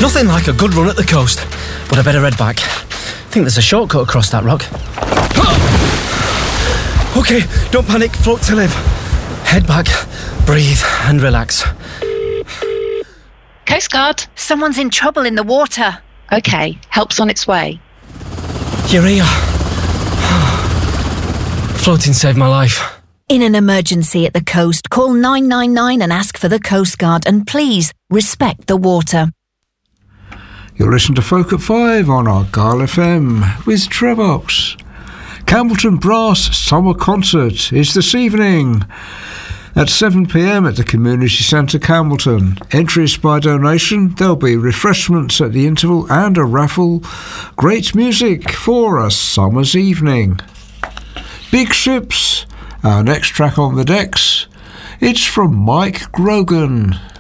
Nothing like a good run at the coast, but I better head back. I think there's a shortcut across that rock. OK, don't panic, float to live. Head back, breathe and relax. Coast Guard. Someone's in trouble in the water. OK, help's on its way. You're here. Floating saved my life. In an emergency at the coast, call 999 and ask for the Coast Guard, and please respect the water. You'll listen to Folk at 5 on Argyle FM with Trevox. Campbellton Brass Summer Concert is this evening at 7 p.m. at the Community Centre, Campbellton. Entries by donation. There'll be refreshments at the interval and a raffle. Great music for a summer's evening. Big Ships, our next track on the decks. It's from Mike Grogan.